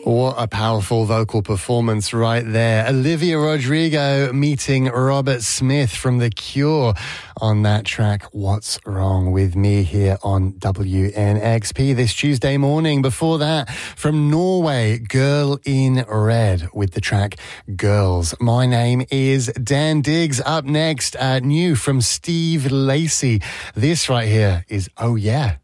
What a powerful vocal performance right there. Olivia Rodrigo meeting Robert Smith from The Cure on that track, What's Wrong With Me, here on WNXP this Tuesday morning. Before that, from Norway, Girl in Red with the track Girls. My name is Dan Diggs. Up next, new from Steve Lacy. This right here is Oh Yeah.